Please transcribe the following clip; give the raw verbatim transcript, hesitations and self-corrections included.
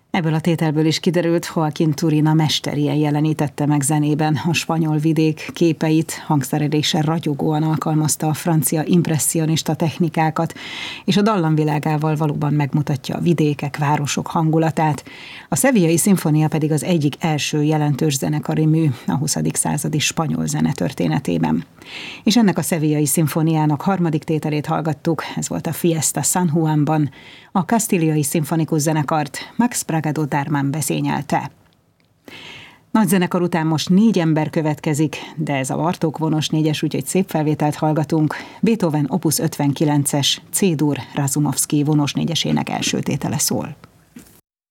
Ebből a tételből is kiderült, Joaquín Turina mesterien jelenítette meg zenében a spanyol vidék képeit, hangszereléssel ragyogóan alkalmazta a francia impresszionista technikákat, és a dallamvilágával valóban megmutatja a vidékek, városok hangulatát. A Sevillai Szimfónia pedig az egyik első jelentős zenekari mű a huszadik századi spanyol zene történetében. És ennek a Sevillai Szimfóniának harmadik tételét hallgattuk, ez volt a Fiesta San Juanban, a Kasztíliai Szimfonikus Zenekart Max Bragado Darman vezényelte. Nagy zenekar után most négy ember következik, de ez a Bartók vonos négyes, úgyhogy szép felvételt hallgatunk. Beethoven opus ötvenkilences C-dur Razumovszky vonos négyesének első tétele szól.